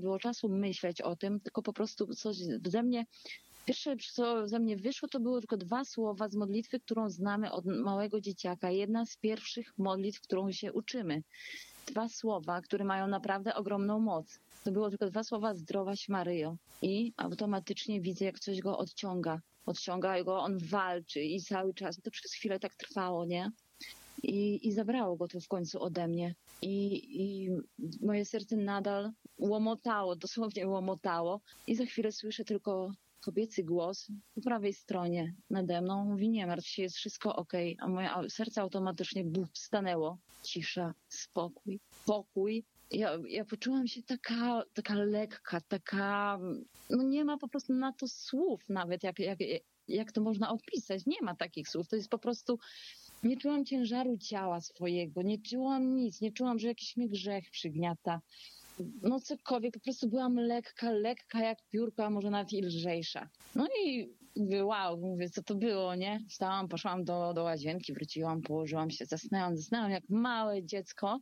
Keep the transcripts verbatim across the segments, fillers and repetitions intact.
było czasu myśleć o tym, tylko po prostu coś ze mnie, pierwsze co ze mnie wyszło, to były tylko dwa słowa z modlitwy, którą znamy od małego dzieciaka. Jedna z pierwszych modlitw, którą się uczymy. Dwa słowa, które mają naprawdę ogromną moc. To było tylko dwa słowa: zdrowaś Maryjo. I automatycznie widzę, jak coś go odciąga. Odciąga go, on walczy i cały czas. To przez chwilę tak trwało, nie? I, i zabrało go to w końcu ode mnie. I, I moje serce nadal łomotało, dosłownie łomotało. I za chwilę słyszę tylko kobiecy głos po prawej stronie nade mną. Mówi: nie martw się, jest wszystko okej. A moje serce automatycznie buf, stanęło. Cisza, spokój, pokój. Ja, ja poczułam się taka, taka lekka, taka... No nie ma po prostu na to słów nawet, jak, jak, jak to można opisać. Nie ma takich słów. To jest po prostu... Nie czułam ciężaru ciała swojego, nie czułam nic, nie czułam, że jakiś mnie grzech przygniata. No cokolwiek, po prostu byłam lekka, lekka jak piórko, a może nawet i lżejsza. No i mówię: wow, mówię, co to było, nie? Wstałam, poszłam do, do łazienki, wróciłam, położyłam się, zasnęłam, zasnęłam jak małe dziecko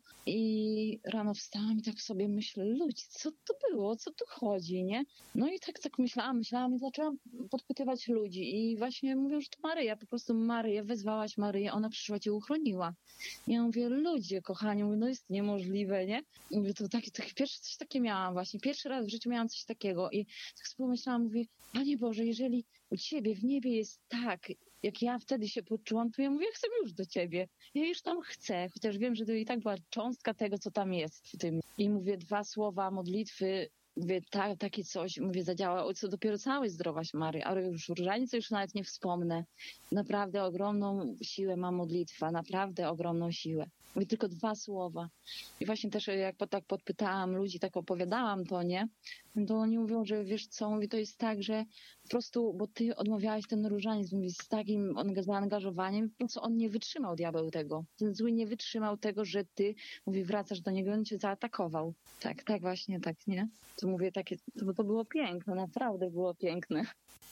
i rano wstałam i tak sobie myślę: ludzie, co to było, o co tu chodzi, nie? No i tak, tak myślałam, myślałam i zaczęłam podpytywać ludzi i właśnie mówią, że to Maryja, po prostu Maryja, wezwałaś Maryję, ona przyszła, cię uchroniła. I ja mówię: ludzie, kochani, mówię, no jest niemożliwe, nie? I mówię, to takie, takie pierwsze coś takie miałam właśnie. Pierwszy raz w życiu miałam coś takiego i tak sobie pomyślałam, mówię: Panie Boże, jeżeli u Ciebie w niebie jest tak, jak ja wtedy się poczułam, to ja mówię: ja chcę już do Ciebie. Ja już tam chcę, chociaż wiem, że to i tak była cząstka tego, co tam jest w tym. I mówię dwa słowa modlitwy, mówię, ta, takie coś, mówię, zadziała, co dopiero całe zdrowaś Mary, ale już różanicę już nawet nie wspomnę. Naprawdę ogromną siłę ma modlitwa, naprawdę ogromną siłę. Mówię tylko dwa słowa. I właśnie też jak tak podpytałam ludzi, tak opowiadałam to, nie? To oni mówią, że wiesz co, mówię, to jest tak, że po prostu, bo ty odmawiałeś ten różaniec, mówię, z takim zaangażowaniem, po prostu on nie wytrzymał, diabeł, tego. Ten zły nie wytrzymał tego, że ty, mówię, wracasz do niego, on cię zaatakował. Tak, tak właśnie, tak, nie? To mówię, takie, to, to było piękne, naprawdę było piękne.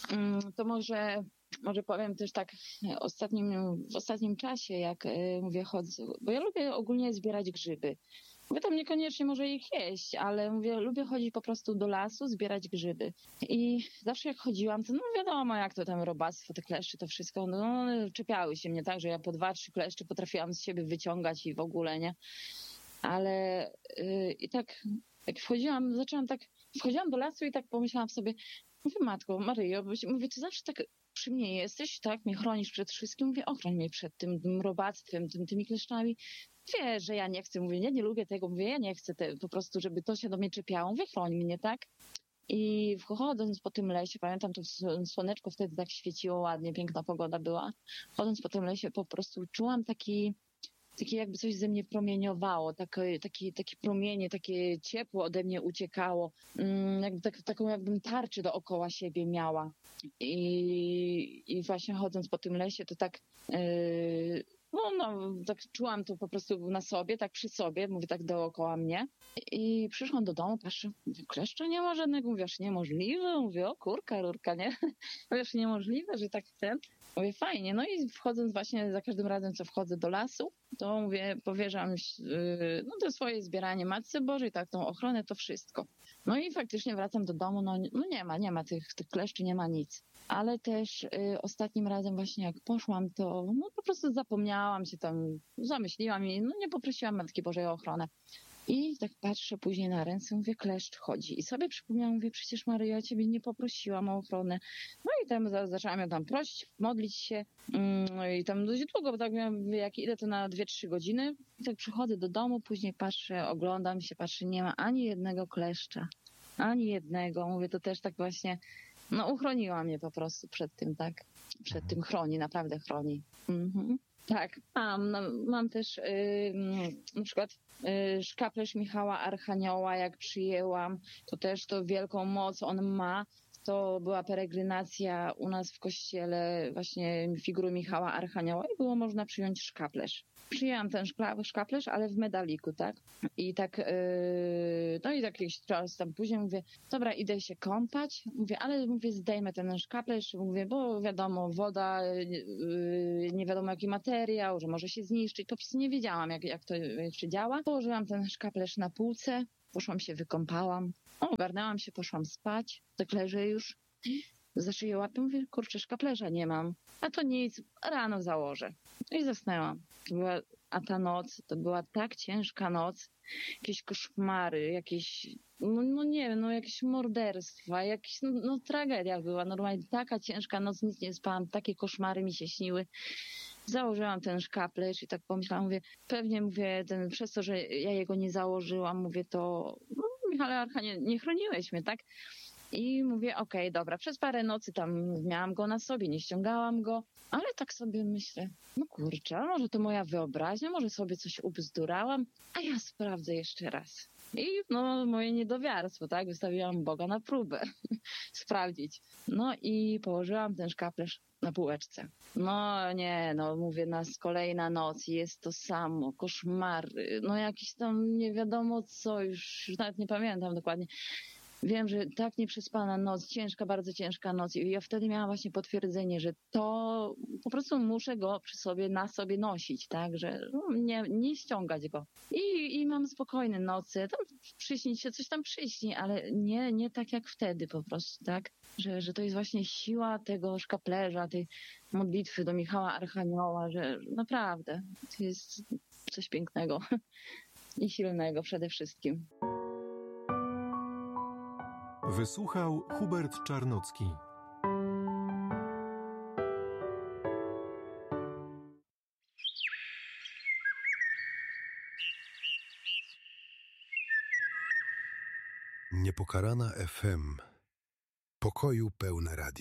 To może... Może powiem też tak ostatnim, w ostatnim czasie, jak y, mówię, chodzę, bo ja lubię ogólnie zbierać grzyby. Mówię, tam niekoniecznie może ich jeść, ale mówię, lubię chodzić po prostu do lasu, zbierać grzyby. I zawsze jak chodziłam, to no wiadomo, jak to tam robactwo, te kleszcze, to wszystko, no czepiały się mnie tak, że ja po dwa, trzy kleszcze potrafiłam z siebie wyciągać i w ogóle, nie? Ale y, i tak jak wchodziłam, zaczęłam tak, wchodziłam do lasu i tak pomyślałam sobie: mówię, Matko Maryjo, mówię, ty zawsze tak przy mnie jesteś, tak, mnie chronisz przed wszystkim, mówię, ochroń mnie przed tym, tym robactwem, tym, tymi kleszczami. Wiesz, że ja nie chcę, mówię, ja nie lubię tego, mówię, ja nie chcę te, po prostu, żeby to się do mnie czepiało, mówię, chroń mnie, tak. I chodząc po tym lesie, pamiętam, to słoneczko wtedy tak świeciło ładnie, piękna pogoda była, chodząc po tym lesie po prostu czułam taki, takie jakby coś ze mnie promieniowało, takie, takie, takie promienie, takie ciepło ode mnie uciekało, jakby tak, taką jakbym tarczę dookoła siebie miała. I, i właśnie chodząc po tym lesie, to tak, yy, no, no, tak czułam to po prostu na sobie, tak przy sobie, mówię, tak dookoła mnie. I przyszłam do domu, patrzę, mówię, kleszcza nie ma żadnego, mówisz, niemożliwe, mówię, o kurka, rurka, nie? Mówisz, niemożliwe, że tak chcę. Mówię, fajnie, no i wchodząc właśnie za każdym razem, co wchodzę do lasu, to mówię, powierzam yy, no to swoje zbieranie Matce Bożej, tak, tą ochronę, to wszystko. No i faktycznie wracam do domu, no, no nie ma, nie ma tych, tych kleszczy, nie ma nic. Ale też y, ostatnim razem właśnie jak poszłam, to no po prostu zapomniałam się tam, zamyśliłam i no nie poprosiłam Matki Bożej o ochronę. I tak patrzę później na ręce, mówię, kleszcz chodzi. I sobie przypomniałam, mówię, przecież Maryjo, ja ciebie nie poprosiłam o ochronę. No i tam zaczęłam ją tam prosić, modlić się. No i tam dość długo, bo tak mówię, jak idę to na dwie trzy godziny. I tak przychodzę do domu, później patrzę, oglądam się, patrzę, nie ma ani jednego kleszcza. Ani jednego. Mówię, to też tak właśnie, no uchroniła mnie po prostu przed tym, tak? Przed tym chroni, naprawdę chroni. Mhm. Tak, mam, no, mam też yy, na przykład yy, szkaplerz Michała Archanioła, jak przyjęłam, to też to wielką moc on ma. To była peregrinacja u nas w kościele właśnie figury Michała Archanioła i było można przyjąć szkaplerz. Przyjęłam ten szkaplerz, ale w medaliku, tak? I tak, yy, no i tak jakiś czas tam później mówię, dobra, idę się kąpać, mówię, ale mówię, zdejmę ten szkaplerz, mówię, bo wiadomo, woda, yy, nie wiadomo jaki materiał, że może się zniszczyć, po prostu nie wiedziałam, jak, jak to jeszcze działa. Położyłam ten szkaplerz na półce, poszłam się, wykąpałam Ogarnęłam się, poszłam spać, tak leżę już, za szyję łapię, mówię, kurczę, szkaplerza nie mam. A to nic, rano założę. No i zasnęłam. To była, a ta noc, to była tak ciężka noc, jakieś koszmary, jakieś, no, no nie wiem, no jakieś morderstwa, jakieś, no, no tragedia była, normalnie taka ciężka noc, nic nie spałam, takie koszmary mi się śniły. Założyłam ten szkaplerz i tak pomyślałam, mówię, pewnie mówię, ten, przez to, że ja jego nie założyłam, mówię, to no, Michale Archa, nie, nie chroniłeś mnie, tak? I mówię, okej, okay, dobra, przez parę nocy tam miałam go na sobie, nie ściągałam go, ale tak sobie myślę, no kurczę, a może to moja wyobraźnia, może sobie coś ubzdurałam, a ja sprawdzę jeszcze raz. I no moje niedowiarstwo, tak, wystawiłam Boga na próbę, sprawdzić. No i położyłam ten szkaplerz na półeczce. No nie, no mówię, nas kolejna noc i jest to samo, koszmary, no jakiś tam nie wiadomo co, już, już nawet nie pamiętam dokładnie. Wiem, że tak nieprzespana noc, ciężka, bardzo ciężka noc i ja wtedy miałam właśnie potwierdzenie, że to po prostu muszę go przy sobie, na sobie nosić, tak, że no, nie, nie ściągać go. I, i mam spokojne noce, tam przyśnić się, coś tam przyśni, ale nie, nie tak jak wtedy po prostu, tak, że, że to jest właśnie siła tego szkaplerza, tej modlitwy do Michała Archanioła, że naprawdę to jest coś pięknego i silnego przede wszystkim. Wysłuchał Hubert Czarnocki. Niepokalana F M. Pokoju pełne radio.